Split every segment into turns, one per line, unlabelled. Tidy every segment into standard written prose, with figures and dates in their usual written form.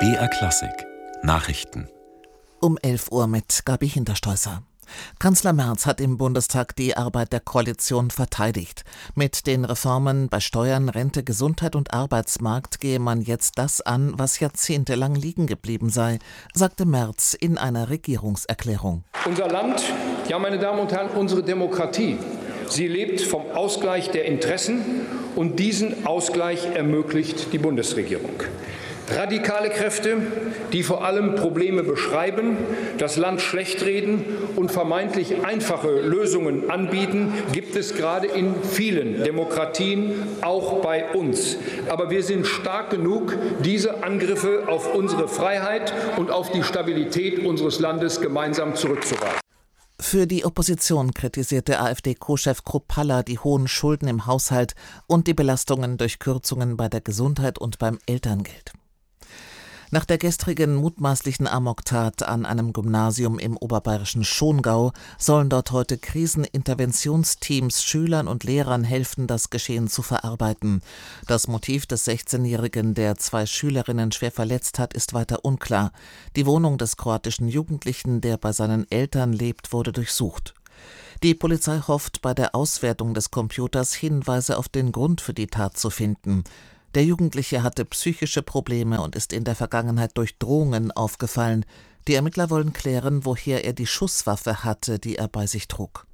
BR Klassik Nachrichten
Um 11 Uhr mit Gabi Hinterstoißer. Kanzler Merz hat im Bundestag die Arbeit der Koalition verteidigt. Mit den Reformen bei Steuern, Rente, Gesundheit und Arbeitsmarkt gehe man jetzt das an, was jahrzehntelang liegen geblieben sei, sagte Merz in einer Regierungserklärung.
Unser Land, ja meine Damen und Herren, unsere Demokratie, sie lebt vom Ausgleich der Interessen und diesen Ausgleich ermöglicht die Bundesregierung. Radikale Kräfte, die vor allem Probleme beschreiben, das Land schlechtreden und vermeintlich einfache Lösungen anbieten, gibt es gerade in vielen Demokratien, auch bei uns. Aber wir sind stark genug, diese Angriffe auf unsere Freiheit und auf die Stabilität unseres Landes gemeinsam zurückzuweisen.
Für die Opposition kritisierte AfD-Co-Chef Kruppalla die hohen Schulden im Haushalt und die Belastungen durch Kürzungen bei der Gesundheit und beim Elterngeld. Nach der gestrigen mutmaßlichen Amoktat an einem Gymnasium im oberbayerischen Schongau sollen dort heute Kriseninterventionsteams Schülern und Lehrern helfen, das Geschehen zu verarbeiten. Das Motiv des 16-Jährigen, der 2 Schülerinnen schwer verletzt hat, ist weiter unklar. Die Wohnung des kroatischen Jugendlichen, der bei seinen Eltern lebt, wurde durchsucht. Die Polizei hofft, bei der Auswertung des Computers Hinweise auf den Grund für die Tat zu finden. Der Jugendliche hatte psychische Probleme und ist in der Vergangenheit durch Drohungen aufgefallen. Die Ermittler wollen klären, woher er die Schusswaffe hatte, die er bei sich trug.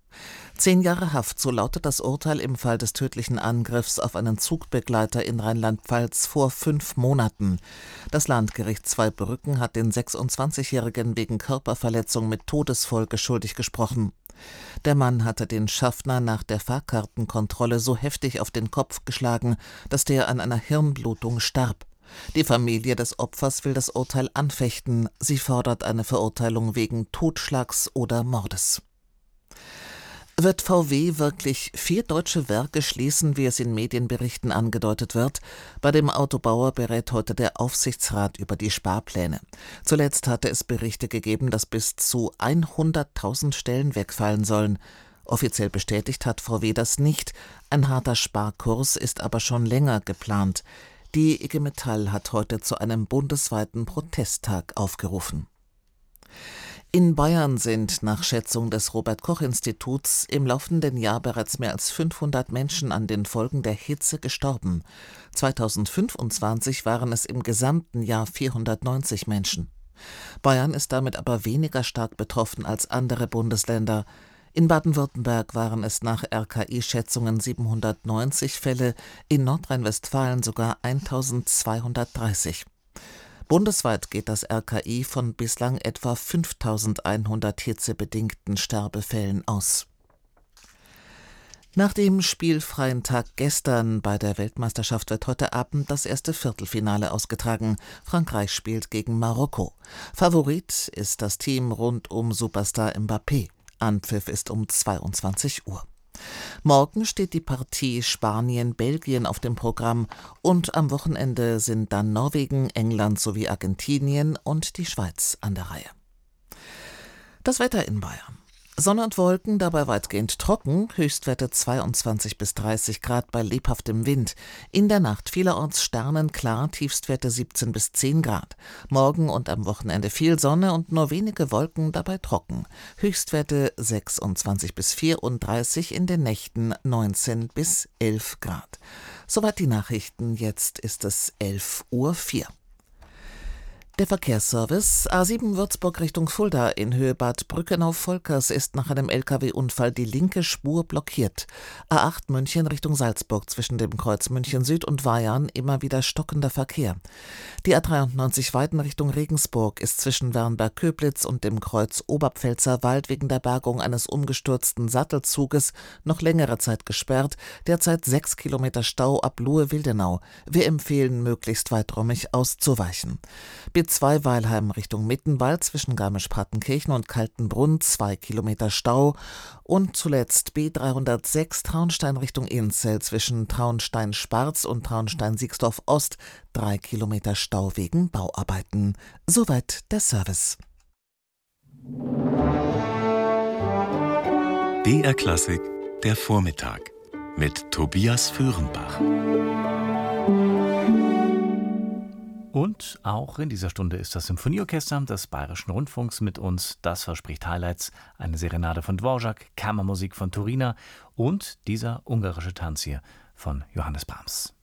10 Jahre Haft, so lautet das Urteil im Fall des tödlichen Angriffs auf einen Zugbegleiter in Rheinland-Pfalz vor 5 Monaten. Das Landgericht Zweibrücken hat den 26-Jährigen wegen Körperverletzung mit Todesfolge schuldig gesprochen. Der Mann hatte den Schaffner nach der Fahrkartenkontrolle so heftig auf den Kopf geschlagen, dass der an einer Hirnblutung starb. Die Familie des Opfers will das Urteil anfechten. Sie fordert eine Verurteilung wegen Totschlags oder Mordes. Wird VW wirklich 4 deutsche Werke schließen, wie es in Medienberichten angedeutet wird? Bei dem Autobauer berät heute der Aufsichtsrat über die Sparpläne. Zuletzt hatte es Berichte gegeben, dass bis zu 100.000 Stellen wegfallen sollen. Offiziell bestätigt hat VW das nicht. Ein harter Sparkurs ist aber schon länger geplant. Die IG Metall hat heute zu einem bundesweiten Protesttag aufgerufen. In Bayern sind nach Schätzung des Robert-Koch-Instituts im laufenden Jahr bereits mehr als 500 Menschen an den Folgen der Hitze gestorben. 2025 waren es im gesamten Jahr 490 Menschen. Bayern ist damit aber weniger stark betroffen als andere Bundesländer. In Baden-Württemberg waren es nach RKI-Schätzungen 790 Fälle, in Nordrhein-Westfalen sogar 1230. Bundesweit geht das RKI von bislang etwa 5.100 hitzebedingten Sterbefällen aus. Nach dem spielfreien Tag gestern bei der Weltmeisterschaft wird heute Abend das erste Viertelfinale ausgetragen. Frankreich spielt gegen Marokko. Favorit ist das Team rund um Superstar Mbappé. Anpfiff ist um 22 Uhr. Morgen steht die Partie Spanien-Belgien auf dem Programm und am Wochenende sind dann Norwegen, England sowie Argentinien und die Schweiz an der Reihe. Das Wetter in Bayern. Sonne und Wolken, dabei weitgehend trocken, Höchstwerte 22 bis 30 Grad bei lebhaftem Wind. In der Nacht vielerorts sternenklar, Tiefstwerte 17 bis 10 Grad. Morgen und am Wochenende viel Sonne und nur wenige Wolken, dabei trocken. Höchstwerte 26 bis 34, in den Nächten 19 bis 11 Grad. Soweit die Nachrichten, jetzt ist es 11:04 Uhr. Der Verkehrsservice A7 Würzburg Richtung Fulda in Höhe Bad Brückenau-Volkers ist nach einem Lkw-Unfall die linke Spur blockiert. A8 München Richtung Salzburg zwischen dem Kreuz München Süd und Weyarn immer wieder stockender Verkehr. Die A93 Weiden Richtung Regensburg ist zwischen Wernberg-Köblitz und dem Kreuz Oberpfälzer Wald wegen der Bergung eines umgestürzten Sattelzuges noch längere Zeit gesperrt. Derzeit 6 Kilometer Stau ab Luhe-Wildenau. Wir empfehlen, möglichst weiträumig auszuweichen. B2 Weilheim Richtung Mittenwald zwischen Garmisch-Partenkirchen und Kaltenbrunn 2 Kilometer Stau und zuletzt B306 Traunstein Richtung Inzell zwischen Traunstein-Sparz und Traunstein-Siegsdorf-Ost 3 Kilometer Stau wegen Bauarbeiten. Soweit der Service.
BR Klassik, der Vormittag mit Tobias Föhrenbach.
Und auch in dieser Stunde ist das Symphonieorchester des Bayerischen Rundfunks mit uns. Das verspricht Highlights, eine Serenade von Dvorak, Kammermusik von Turina und dieser ungarische Tanz hier von Johannes Brahms.